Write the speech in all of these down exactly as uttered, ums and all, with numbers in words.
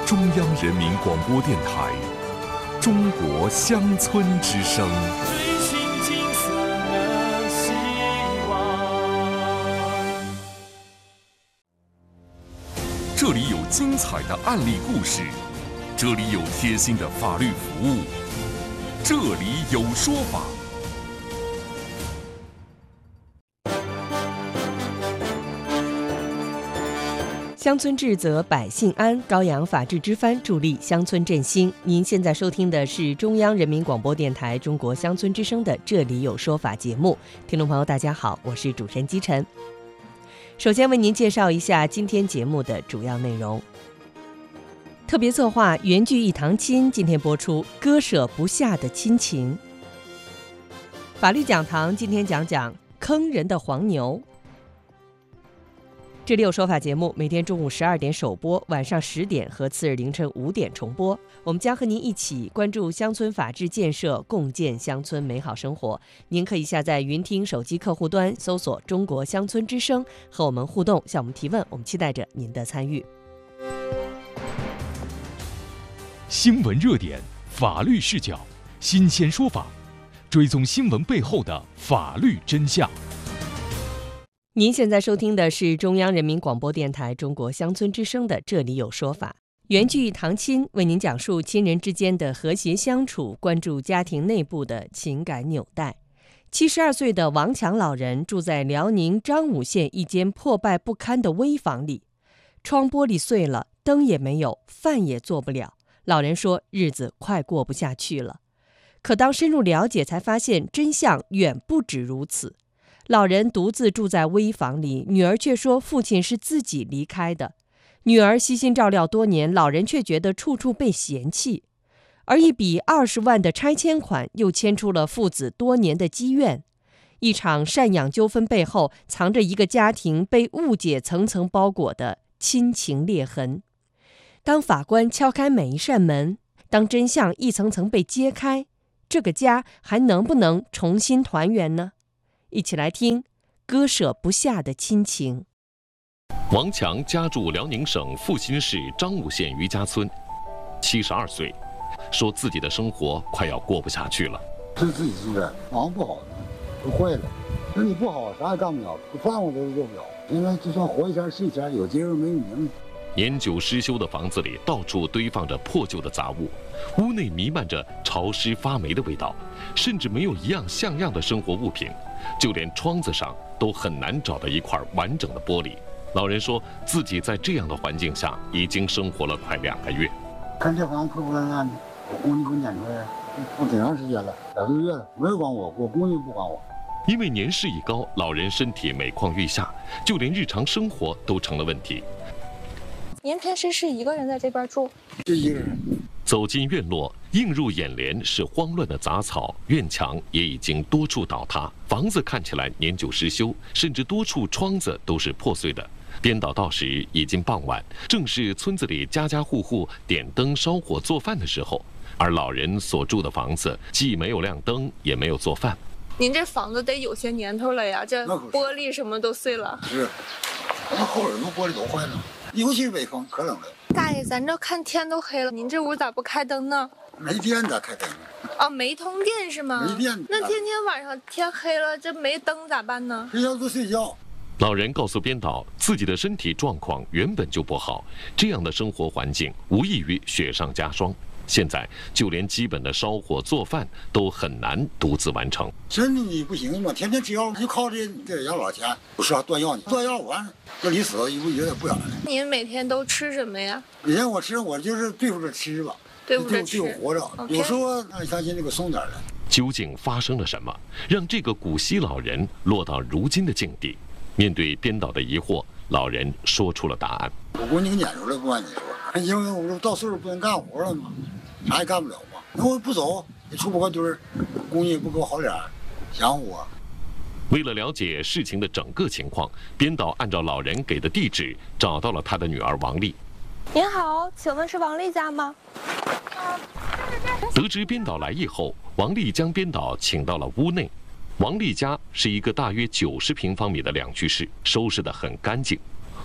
中央人民广播电台中国乡村之声。 追寻金色的希望。 这里有精彩的案例故事，这里有贴心的法律服务，这里有说法。 乡村治则百姓安，高扬法治之帆，助力乡村振兴。您现在收听的是中央人民广播电台中国乡村之声的《这里有说法》节目。听众朋友大家好，我是主持人姬晨。首先为您介绍一下今天节目的主要内容。特别策划缘聚一堂亲今天播出，割舍不下的亲情。法律讲堂今天讲讲坑人的黄牛。这里有说法节目每天中午十二点首播，晚上十点和次日凌晨五点重播。我们将和您一起关注乡村法治建设，共建乡村美好生活。您可以下载云听手机客户端，搜索中国乡村之声，和我们互动，向我们提问，我们期待着您的参与。 新闻热点，法律视角，新鲜说法，追踪新闻背后的法律真相。 您现在收听的是中央人民广播电台中国乡村之声的《这里有说法》，缘聚一堂亲为您讲述亲人之间的和谐相处，关注家庭内部的情感纽带。七十二岁的王强老人住在辽宁张武县一间破败不堪的危房里，窗玻璃碎了，灯也没有，饭也做不了。老人说日子快过不下去了。可当深入了解，才发现真相远不止如此。老人独自住在危房里，女儿却说父亲是自己离开的。女儿悉心照料多年，老人却觉得处处被嫌弃。而一笔二十万的拆迁款又牵出了父子多年的积怨。一场赡养纠纷背后藏着一个家庭被误解层层包裹的亲情裂痕。当法官敲开每一扇门，当真相一层层被揭开，这个家还能不能重新团圆呢？一起来听割舍不下的亲情。 王强家住辽宁省阜新市张武县余家村，七十二岁，说自己的生活快要过不下去了。 是自己住的，房不好呢，都坏了。身体不好，啥也干不了，饭我都做不了。现在就算活一天是一天，有今儿没有明。 年久失修的房子里到处堆放着破旧的杂物，屋内弥漫着潮湿发霉的味道，甚至没有一样像样的生活物品，就连窗子上都很难找到一块完整的玻璃。老人说自己在这样的环境下已经生活了快两个月。 看这房破破烂烂的，我公公给我撵出来，我挺长时间了，两个月了，没有管我，我公公不管我。 因为年事已高，老人身体每况愈下，就连日常生活都成了问题。 您平时是一个人在这边住？ 就一个人。 走进院落，映入眼帘是慌乱的杂草，院墙也已经多处倒塌，房子看起来年久失修，甚至多处窗子都是破碎的。编导到时已经傍晚，正是村子里家家户户点灯烧火做饭的时候，而老人所住的房子既没有亮灯，也没有做饭。 您这房子得有些年头了呀，这玻璃什么都碎了。 是，那后耳朵玻璃都坏了。尤其是北风可冷了。 大爷，咱这看天都黑了，您这屋咋不开灯呢？ 没电咋开灯？ 啊，没通电是吗？ 没电。 那天天晚上天黑了，这没灯咋办呢？ 睡觉就睡觉。 老人告诉编导，自己的身体状况原本就不好，这样的生活环境无异于雪上加霜。现在就连基本的烧火做饭都很难独自完成。 身体不行嘛，天天吃药，就靠这这养老钱，不是断药呢，断药完这离死有有点不远了。 您每天都吃什么呀？ 每天我吃，我就是对付着吃吧， 对付着吃， 对付活着。Okay. 有时候那相信那个松点的。 究竟发生了什么，让这个古稀老人落到如今的境地？面对编导的疑惑，老人说出了答案。 我给你撵出来，不瞒你说，因为我到岁数不能干活了嘛，啥也干不了嘛。那我不走，也出不个堆儿，公也不给我好脸，想我。 为了了解事情的整个情况，编导按照老人给的地址找到了他的女儿王丽。 您好，请问是王丽家吗？ 得知编导来意后，王丽将编导请到了屋内。王丽家是一个大约九十平方米的两居室，收拾得很干净。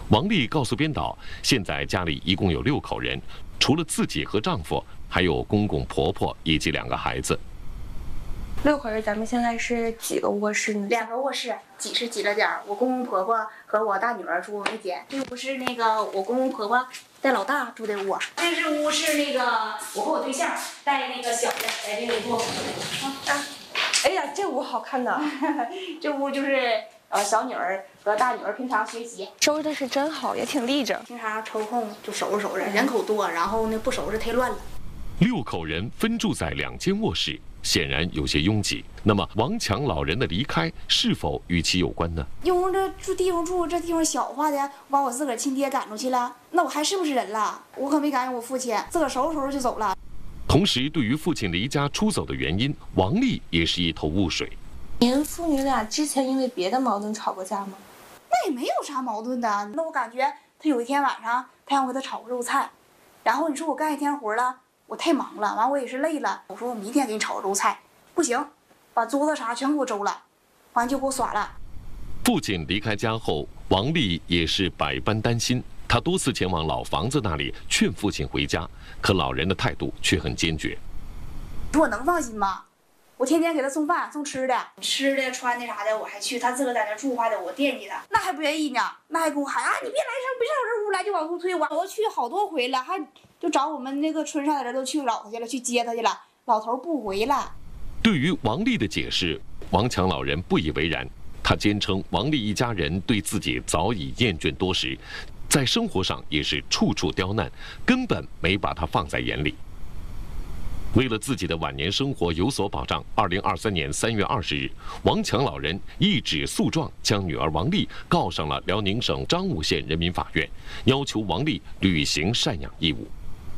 王丽告诉编导，现在家里一共有六口人，除了自己和丈夫，还有公公婆婆以及两个孩子。 六口人，咱们现在是几个卧室呢？ 两个卧室，挤是挤了点儿。我公公婆婆和我大女儿住一间，这屋是那个我公公婆婆带老大住的屋。这是屋是那个我和我对象带那个小的在这里住。啊， 哎呀，这屋好看呐！ 这屋就是呃小女儿和大女儿平常学习， 收拾的是真好，也挺立正。 平常抽空就收拾收拾，人口多，然后呢不收拾忒乱了。 六口人分住在两间卧室，显然有些拥挤。那么王强老人的离开是否与其有关呢？ 因为这住地方住，这地方小化的，把我自个儿亲爹赶出去了，那我还是不是人了？我可没赶上我父亲，自个儿收拾收拾就走了。 同时，对于父亲离家出走的原因，王丽也是一头雾水。 您父女俩之前因为别的矛盾吵过架吗？ 那也没有啥矛盾的。那我感觉他有一天晚上，他让我给他炒个肉菜，然后你说我干一天活了。我太忙了，完我也是累了。我说我明天给你炒肉菜，不行，把桌子啥全给我周了，完就给我耍了。 父亲离开家后，王丽也是百般担心。她多次前往老房子那里劝父亲回家，可老人的态度却很坚决。 你说我能放心吗？我天天给他送饭送吃的，吃的穿的啥的我还去，他自个在那住话的我惦记他，那还不愿意呢，那还跟我喊啊你别来上别上我这屋来，就往后退。我我去好多回了，还就找我们那个村上的人都去找他去了，去接他去了，老头不回了。 对于王丽的解释，王强老人不以为然，他坚称王丽一家人对自己早已厌倦多时，在生活上也是处处刁难，根本没把他放在眼里。为了自己的晚年生活有所保障，二零二三年三月二十日，王强老人一纸诉状将女儿王丽告上了辽宁省彰武县人民法院，要求王丽履行赡养义务。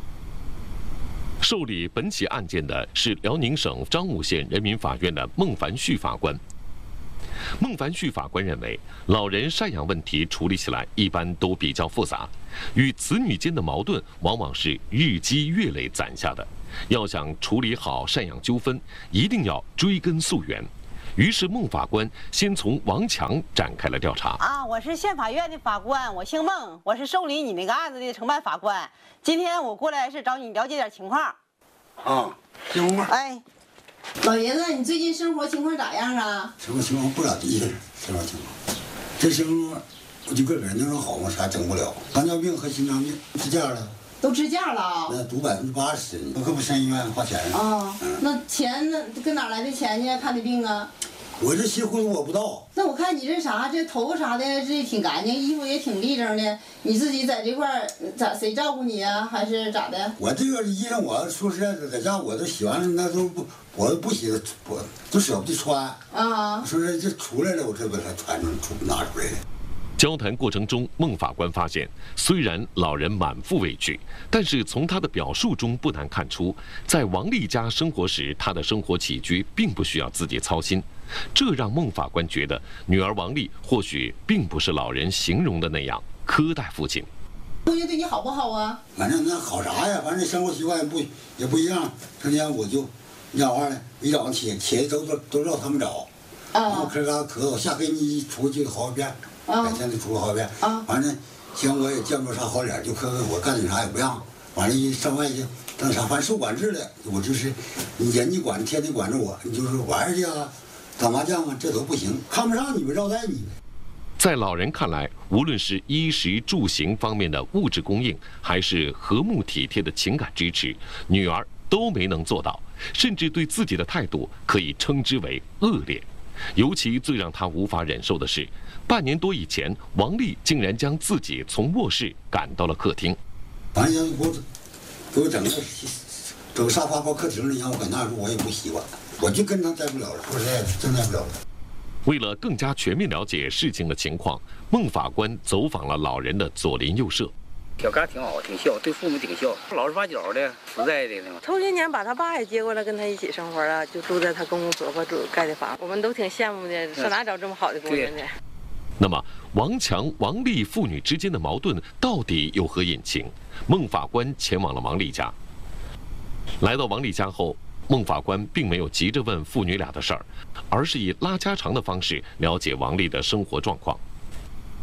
受理本起案件的是辽宁省彰武县人民法院的孟凡旭法官。孟凡旭法官认为，老人赡养问题处理起来一般都比较复杂，与子女间的矛盾往往是日积月累攒下的。要想处理好赡养纠纷，一定要追根溯源。于是孟法官先从王强展开了调查。 啊，我是县法院的法官，我姓孟，我是受理你那个案子的承办法官。今天我过来是找你了解点情况。 啊，进屋吧。 哎，老爷子，你最近生活情况咋样啊？ 生活情况不咋地，生活情况。这生活我就个人能说好吗？啥整不了，糖尿病和心脏病支架了。 都支架了啊？ 那赌百分之八十，我可不上医院花钱啊。 哦，嗯、那钱那跟哪来的钱去看的病啊？ 我这结婚我不到。 那我看你这啥，这头发啥的这挺干净，衣服也挺立正的。你自己在这块儿咋谁照顾你啊？还是咋的？ 我这个衣裳，我说实在的，在家我都洗完了，那都不，我不洗，我都舍不得穿。啊。说是这出来了，我这把它穿上出拿出来的。 交谈过程中，孟法官发现，虽然老人满腹委屈，但是从他的表述中不难看出，在王丽家生活时，他的生活起居并不需要自己操心，这让孟法官觉得女儿王丽或许并不是老人形容的那样苛待父亲。 父亲对你好不好啊？ 反正那好啥呀，反正生活习惯也不也不一样。成天我就，你讲话呢，一早上起起都都都绕他们找，然后咳嘎咳嗽，下回你一出去好几遍。每天都出好几遍，反正行我也见不着啥好脸，就可我干点啥也不让，完了一上外去干啥，反正受管制的，我就是你人家管，天天管着我，你就是玩去啊，打麻将啊，这都不行，看不上你们招待你们。 在老人看来，无论是衣食住行方面的物质供应，还是和睦体贴的情感支持，女儿都没能做到，甚至对自己的态度可以称之为恶劣。尤其最让他无法忍受的是，半年多以前，王丽竟然将自己从卧室赶到了客厅。 反正给我给我整个整个沙发包客厅里，让我搁那住，我也不习惯，我就跟他待不了了，说实在的，真待不了了。 为了更加全面了解事情的情况，孟法官走访了老人的左邻右舍。 小嘎挺好，挺孝，对父母挺孝，老实巴交的，实在的呢。 头些年把他爸也接过来跟他一起生活了，就住在他公公婆婆住盖的房，我们都挺羡慕的，上哪找这么好的工人呢？ 那么，王强、王丽父女之间的矛盾到底有何隐情？孟法官前往了王丽家。来到王丽家后，孟法官并没有急着问父女俩的事儿，而是以拉家常的方式了解王丽的生活状况。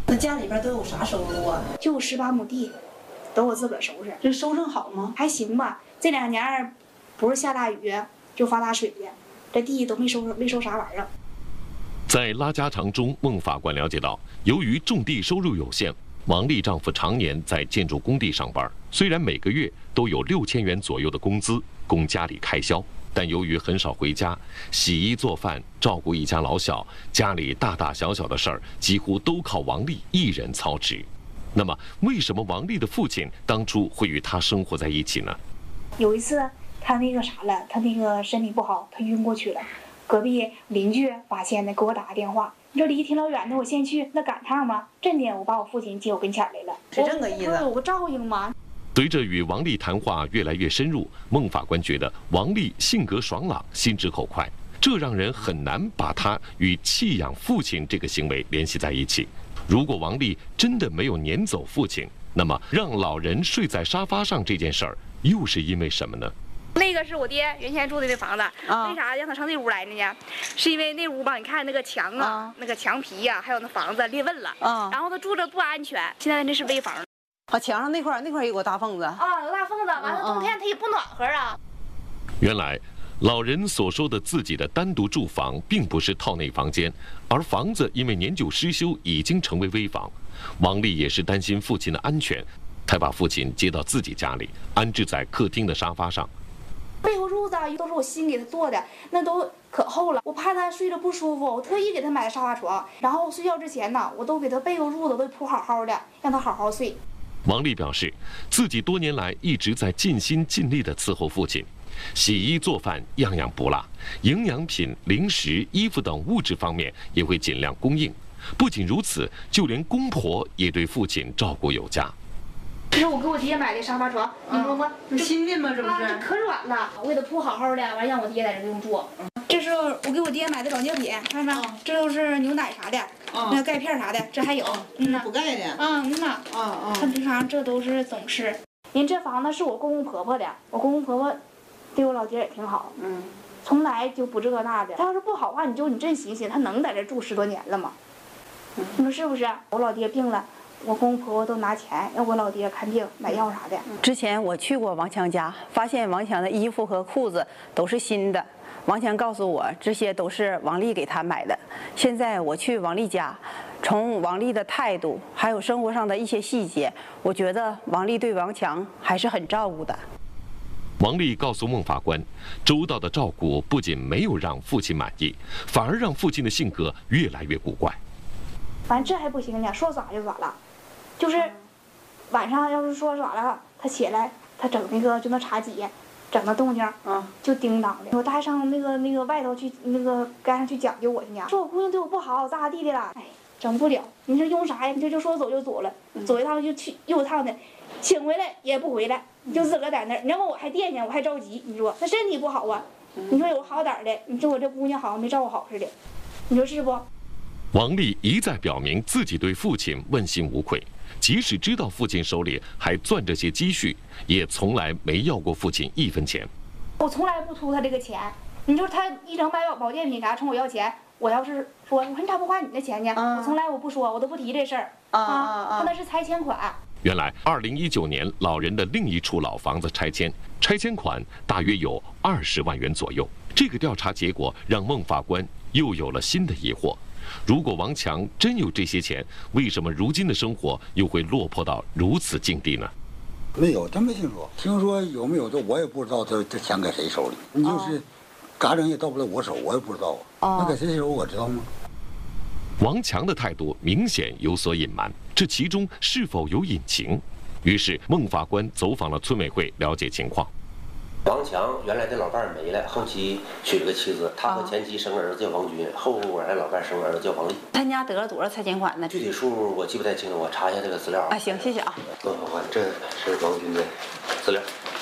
那家里边都有啥收入啊？ 就十八亩地，都我自个儿收拾。 这收成好吗？ 还行吧。这两年不是下大雨就发大水的，这地都没收没收啥玩意儿。 在拉家常中，孟法官了解到，由于种地收入有限，王丽丈夫常年在建筑工地上班，虽然每个月都有六千元左右的工资供家里开销，但由于很少回家，洗衣做饭、照顾一家老小，家里大大小小的事儿几乎都靠王丽一人操持。那么，为什么王丽的父亲当初会与她生活在一起呢？ 有一次，他那个啥了，他那个身体不好，他晕过去了。隔壁邻居发现的，给我打个电话，你说离挺老远的，我先去，那赶趟吗？真的，我把我父亲接我跟前来了， 是这个意思。 有个照应吗？ 随着与王丽谈话越来越深入，孟法官觉得王丽性格爽朗，心直口快，这让人很难把她与弃养父亲这个行为联系在一起。如果王丽真的没有撵走父亲，那么让老人睡在沙发上这件事儿，又是因为什么呢？ 那个是我爹原先住的那房子，啊、为啥让他上那屋来了呢？是因为那屋吧，你看那个墙啊，啊那个墙皮呀、啊，还有那房子裂纹了，啊、然后他住着不安全。现在那是危房。 啊，墙上那块那块有个大缝子。 啊，有个大缝子，完了冬天它也不暖和啊。 原来，老人所说的自己的单独住房，并不是套内房间，而房子因为年久失修，已经成为危房。王丽也是担心父亲的安全，才把父亲接到自己家里，安置在客厅的沙发上。 被窝褥子都是我新给他做的，那都可厚了，我怕他睡着不舒服，我特意给他买的沙发床。然后睡觉之前呢，我都给他被窝褥子都铺好好的，让他好好睡。 王丽表示，自己多年来一直在尽心尽力地伺候父亲，洗衣做饭样样不落，营养品、零食、衣服等物质方面也会尽量供应。不仅如此，就连公婆也对父亲照顾有加。 这是我给我爹买的沙发床，你摸摸， 这新的吗？这不是？ 啊，可软了，我给他铺好好的，完让我爹在这用住。这是我给我爹买的保健品，看着没？这都是牛奶啥的，那钙片啥的，这还有。 嗯呐，补钙的。 嗯嗯呐。 啊啊。 他平常这都是总吃。您这房子是我公公婆婆的，我公公婆婆对我老爹也挺好，嗯，从来就不这那的。他要是不好的话，你就你真寻思，他能在这住十多年了吗？你说是不是？我老爹病了。我公公婆婆都拿钱让我老爹看病买药啥的。 之前我去过王强家，发现王强的衣服和裤子都是新的。王强告诉我，这些都是王丽给他买的。现在我去王丽家，从王丽的态度还有生活上的一些细节，我觉得王丽对王强还是很照顾的。 王丽告诉孟法官，周到的照顾不仅没有让父亲满意，反而让父亲的性格越来越古怪。 反正这还不行呢，说咋就咋了。就是晚上要是说咋了，他起来他整那个就那茶几，整那动静，嗯，就叮当的。我带上那个那个外头去那个街上去讲究我去呢，说我姑娘对我不好，咋咋地的了，哎，整不了。你说用啥呀？你这就说走就走了，走一趟就去又一趟的，请回来也不回来，就自个儿在那儿。你要问我还惦记，我还着急。你说那身体不好啊？你说有好点的，你说我这姑娘好像没照顾好似的，你说是不？ 王丽一再表明自己对父亲问心无愧。即使知道父亲手里还攥着些积蓄，也从来没要过父亲一分钱。 我从来不图他这个钱，你说他一整买保健品啥冲我要钱，我要是说我说你咋不花你的钱呢？嗯、我从来我不说，我都不提这事儿啊啊！他那是拆迁款。 原来，二零一九年老人的另一处老房子拆迁，拆迁款大约有二十万元左右。这个调查结果让孟法官又有了新的疑惑。如果王强真有这些钱，为什么如今的生活又会落魄到如此境地呢？ 没有，真没听说。听说有没有这我也不知道，这这钱搁谁手里？你就是，嘎整也到不了我手，我也不知道啊。那搁谁手我知道吗？ 王强的态度明显有所隐瞒，这其中是否有隐情？于是孟法官走访了村委会了解情况。 王强原来的老伴儿没了，后期娶了个妻子，他和前妻生儿子叫王军，后来老伴儿生儿子叫王丽。 他家得了多少拆迁款呢？ 具体数我记不太清楚，我查一下这个资料。 啊，行，谢谢啊。 孟法官，这是王军的资料。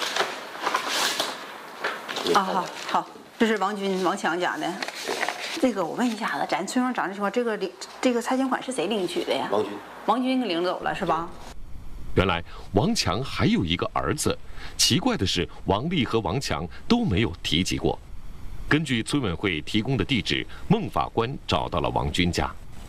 啊，好，好，这是王军、王强家的。这个我问一下子，咱村上长这情况，这个领这个拆迁款是谁领取的呀？ 王军。 王军领走了是吧？ 原来王强还有一个儿子，奇怪的是，王丽和王强都没有提及过。根据村委会提供的地址，孟法官找到了王军家。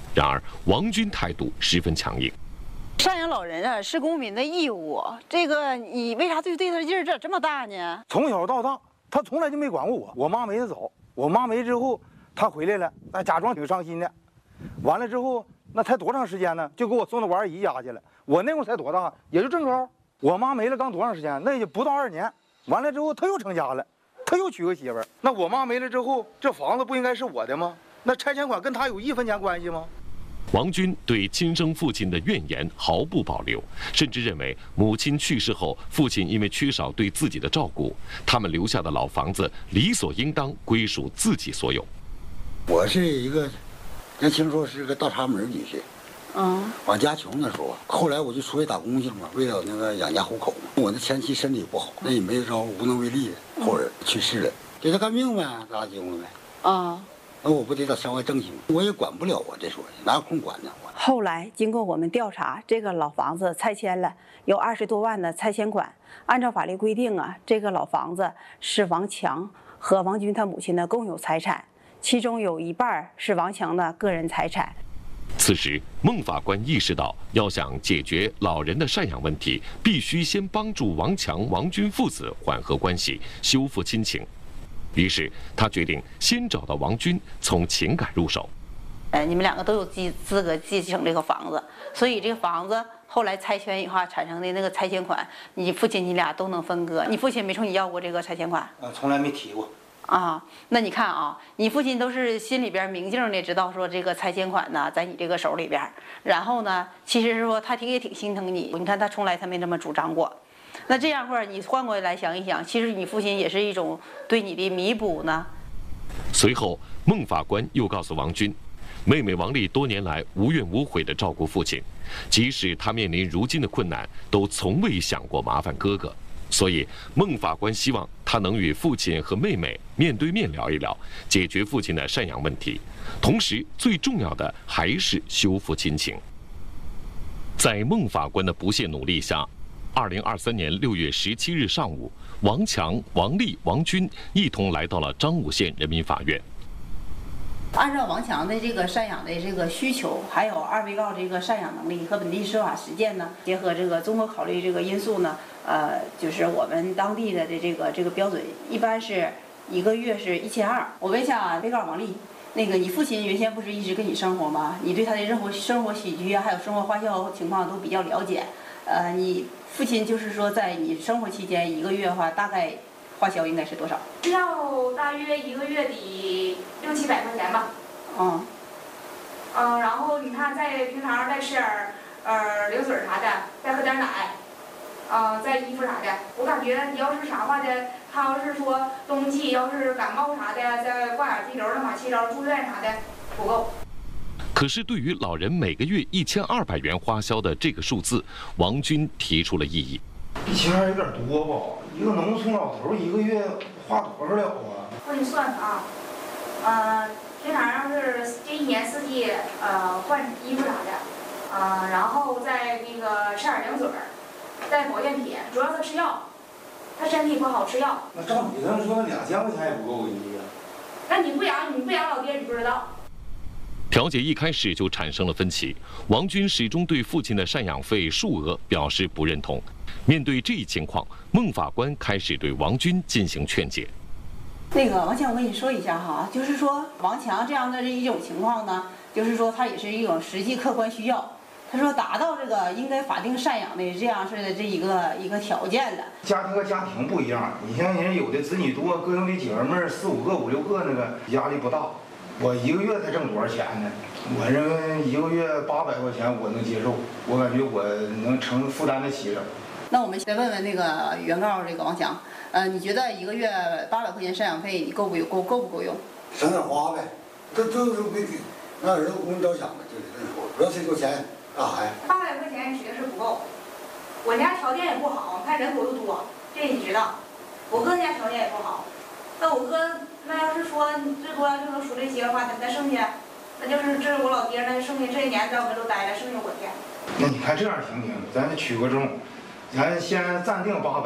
然而，王军态度十分强硬。 赡养老人啊，是公民的义务。这个你为啥对对他劲儿这这么大呢？ 从小到大，他从来就没管过我。我妈没得早，我妈没之后，他回来了，那假装挺伤心的。完了之后，那才多长时间呢？就给我送到我二姨家去了。我那会儿才多大？也就正高。我妈没了刚多长时间？那也不到二年。完了之后，他又成家了，他又娶个媳妇儿。那我妈没了之后，这房子不应该是我的吗？那拆迁款跟他有一分钱关系吗？ 王军对亲生父亲的怨言毫不保留，甚至认为母亲去世后，父亲因为缺少对自己的照顾，他们留下的老房子理所应当归属自己所有。 我是一个年轻时候是个大插门女婿， 嗯， 往家穷的时候，后来我就出去打工去了嘛，为了那个养家糊口嘛。我那前妻身体不好，那也没招，无能为力，后儿去世了，给他看病呗，咱俩结婚呗。 啊。 那我不得到向外挣去吗？我也管不了啊，这说哪有空管呢？ 后来经过我们调查，这个老房子拆迁了，有二十多万的拆迁款。按照法律规定啊，这个老房子是王强和王军他母亲的共有财产，其中有一半是王强的个人财产。 此时，孟法官意识到，要想解决老人的赡养问题，必须先帮助王强、王军父子缓和关系，修复亲情。于是，他决定先找到王军，从情感入手。 呃，你们两个都有资资格继承这个房子，所以这个房子后来拆迁以后产生的那个拆迁款，你父亲你俩都能分割。你父亲没冲你要过这个拆迁款？ 啊，从来没提过。 啊，那你看啊，你父亲都是心里边明镜的知道说这个拆迁款呢在你这个手里边，然后呢，其实是说他挺也挺心疼你，你看他从来他没这么主张过。那这样会儿你换过来想一想，其实你父亲也是一种对你的弥补呢。 随后，孟法官又告诉王军，妹妹王丽多年来无怨无悔地照顾父亲，即使他面临如今的困难，都从未想过麻烦哥哥。所以，孟法官希望他能与父亲和妹妹面对面聊一聊，解决父亲的赡养问题。同时，最重要的还是修复亲情。在孟法官的不懈努力下，二零二三年六月十七日上午，王强、王丽、王军一同来到了彰武县人民法院。 按照王强的这个赡养的这个需求，还有二被告这个赡养能力和本地司法实践呢，结合这个综合考虑这个因素呢，呃，就是我们当地的这个这个标准，一般是一个月是一千二。我问一下啊，被告王丽，那个你父亲原先不是一直跟你生活吗？你对他的生活生活起居啊，还有生活花销情况都比较了解。呃，你父亲就是说在你生活期间一个月的话，大概花销应该是多少？ 需要大约一个月得六七百块钱吧。 嗯。 嗯，然后你看，在平常再吃点儿呃零嘴啥的，再喝点奶，呃，再衣服啥的。我感觉你要是啥话的，他要是说冬季要是感冒啥的，再挂点滴流、乱码七流、住院啥的，不够。 可是，对于老人每个月一千二百元花销的这个数字，王军提出了异议。 一千二有点多吧？一个农村老头一个月花多少了啊？ 我给你算算啊，呃，平常要是这一年四季呃换衣服啥的，呃，然后再那个吃点零嘴儿，再保健品，主要他吃药，他身体不好吃药。 那照你这么说，两千块钱也不够一个月。 那你不养你不养老爹，你不知道。 调解一开始就产生了分歧，王军始终对父亲的赡养费数额表示不认同。面对这一情况，孟法官开始对王军进行劝解。 那个王强，我跟你说一下哈，就是说王强这样的这一种情况呢，就是说他也是一种实际客观需要。他说达到这个应该法定赡养的这样式的这一个一个条件的。 家庭和家庭不一样，你像人有的子女多，各兄弟姐妹儿四五个、五六个，那个压力不大。我一个月才挣多少钱呢？我认为一个月八百块钱我能接受，我感觉我能承负担得起。 那我们再问问那个原告这个王强，呃，你觉得一个月八百块钱赡养费你够不够够不够用？ 省点花呗，这这是为让儿子工着想的，就是这么说，不要太多钱干啥呀？ 八百块钱指定是不够，我家条件也不好，看人口又多，这你知道。我哥家条件也不好，那我哥。那要是说你最多就能数这些的话，那剩下，那就是这是我老爹，那剩下这一年在我们都待着，剩下我爹。 那你看这样行不行？咱取个中，咱先暂定八百，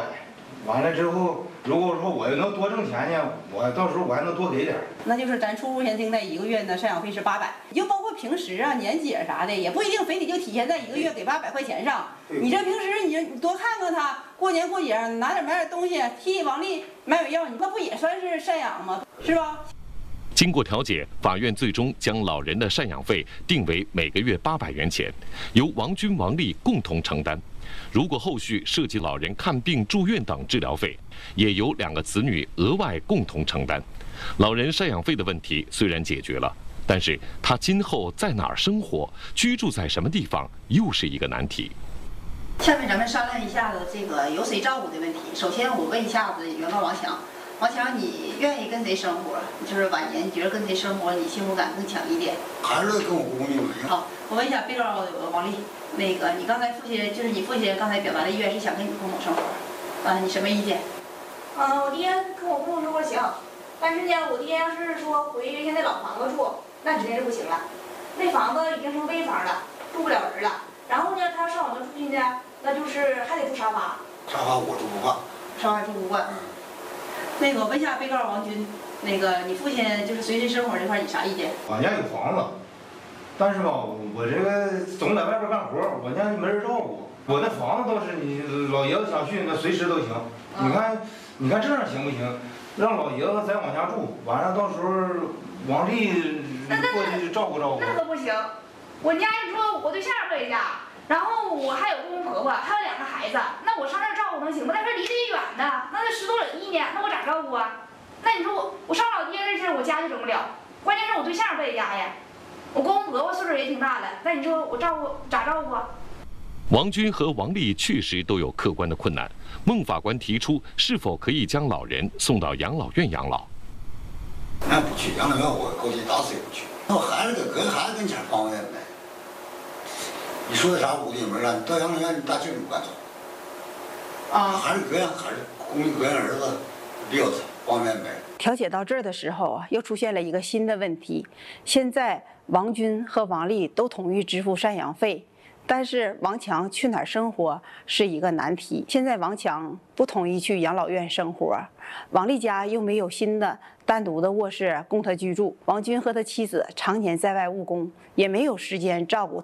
完了之后，如果说我能多挣钱呢，我到时候我还能多给点。 那就是咱初步先定在一个月呢，赡养费是八百，你就包括平时啊、年节啥的，也不一定非得就体现在一个月给八百块钱上。你这平时你你多看看他，过年过节拿点买点东西，替王丽买买药，你那不也算是赡养吗？是吧？ 经过调解，法院最终将老人的赡养费定为每个月八百元钱，由王军、王丽共同承担。如果后续涉及老人看病、住院等治疗费，也由两个子女额外共同承担。老人赡养费的问题虽然解决了，但是他今后在哪儿生活、居住在什么地方，又是一个难题。 下面咱们商量一下子这个由谁照顾的问题。首先，我问一下子原告王强。王强，你愿意跟谁生活？就是晚年，你觉得跟谁生活你幸福感更强一点？ 还是跟我姑娘一样。 好，我问一下被告王丽，那个你刚才父亲就是你父亲刚才表达的意愿是想跟你共同生活，啊，你什么意见？ 嗯，我爹跟我共同生活行，但是呢，我爹要是说回原先那老房子住，那肯定是不行了。那房子已经成危房了，住不了人了。然后呢，他上我那住去呢，那就是还得住沙发。 沙发我住不惯。 沙发住不惯。那个问一下被告王军，那个你父亲就是随身生活这块，你啥意见？ 俺家有房子，但是吧，我这个总在外边干活，我家没人照顾。我那房子倒是你老爷子想去，那随时都行。你看，你看这样行不行？让老爷子在我家住，完了到时候王丽过去照顾照顾。 那可不行，我家你说我对象在家。然后我还有公公婆婆，还有两个孩子，那我上那儿照顾能行吗？那边离得远呢，那得十多里地呢，那我咋照顾啊？那你说我我上老爹那事儿，我家就整不了，关键是我对象在家呀，我公公婆婆岁数也挺大了，那你说我照顾咋照顾啊？ 王军和王丽确实都有客观的困难。孟法官提出，是否可以将老人送到养老院养老？ 那不去养老院，我高兴打死也不去。那我孩子搁孩子跟前方便呗。你说的啥我也没干，到养老院你大舅你管走。啊，还是隔养还是公隔养儿子比较方便呗。 调解到这儿的时候啊，又出现了一个新的问题。现在王军和王丽都同意支付赡养费，但是王强去哪儿生活是一个难题。现在王强不同意去养老院生活，王丽家又没有新的单独的卧室供他居住。王军和他妻子常年在外务工，也没有时间照顾他。